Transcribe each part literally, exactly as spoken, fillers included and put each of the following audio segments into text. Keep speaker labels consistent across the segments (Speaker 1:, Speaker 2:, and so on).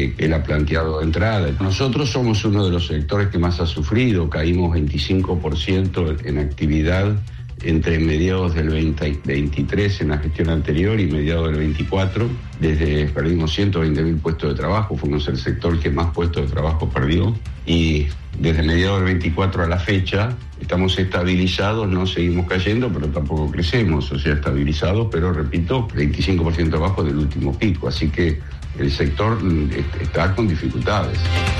Speaker 1: que él ha planteado de entrada. Nosotros somos uno de los sectores que más ha sufrido, caímos veinticinco por ciento en actividad entre mediados del veinte, veintitrés en la gestión anterior y mediados del veinticuatro. Desde perdimos ciento veinte mil puestos de trabajo, fuimos el sector que más puestos de trabajo perdió, y desde mediados del veinticuatro a la fecha estamos estabilizados, no seguimos cayendo, pero tampoco crecemos, o sea, estabilizados, pero repito, veinticinco por ciento abajo del último pico, así que el sector está con dificultades.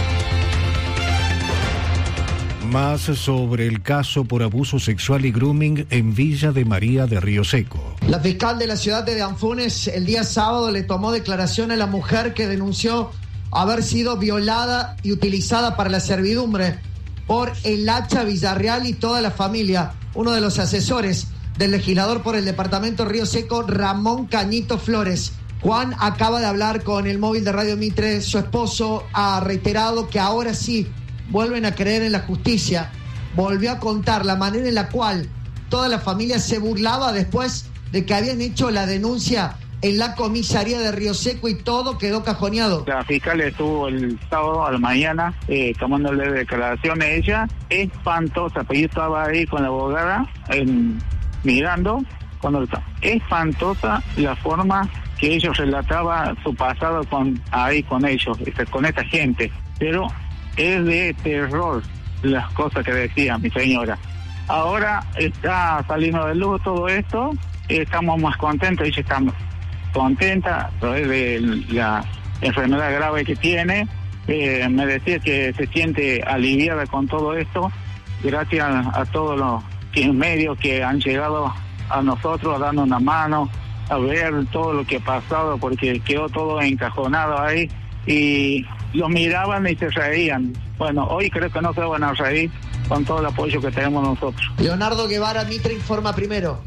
Speaker 2: Más sobre el caso por abuso sexual y grooming en Villa de María de Río Seco.
Speaker 3: La fiscal de la ciudad de Anfunes el día sábado le tomó declaración a la mujer que denunció haber sido violada y utilizada para la servidumbre por el Hacha Villarreal y toda la familia. Uno de los asesores del legislador por el departamento Río Seco, Ramón Cañito Flores. Juan acaba de hablar con el móvil de Radio Mitre. Su esposo ha reiterado que ahora sí vuelven a creer en la justicia. Volvió a contar la manera en la cual toda la familia se burlaba después de que habían hecho la denuncia en la comisaría de Río Seco y todo quedó cajoneado.
Speaker 4: La fiscal estuvo el sábado a la mañana eh, tomándole declaración a ella, espantosa, pues yo estaba ahí con la abogada eh, mirando, cuando está espantosa la forma que ellos relataban su pasado con ahí con ellos, con esta gente, pero es de terror las cosas que decía mi señora. Ahora está saliendo de luz todo esto, estamos más contentos, ella está contenta de la enfermedad grave que tiene. Eh, me decía que se siente aliviada con todo esto, gracias a, a todos los medios que han llegado a nosotros a darnos una mano, a ver todo lo que ha pasado, porque quedó todo encajonado ahí y lo miraban y se reían. Bueno, hoy creo que no se van a reír con todo el apoyo que tenemos nosotros.
Speaker 3: Leonardo Guevara, Mitre informa primero.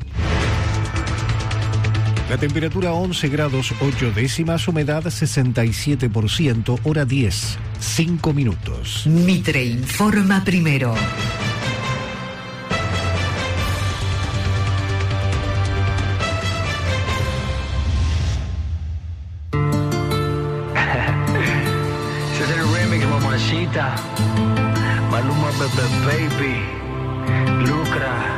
Speaker 2: La temperatura once grados ocho décimas, humedad sesenta y siete por ciento, hora diez, cinco minutos.
Speaker 5: Mitre informa primero.
Speaker 6: Ese es el remix, mamacita. Maluma, Bebe Baby. Lucra.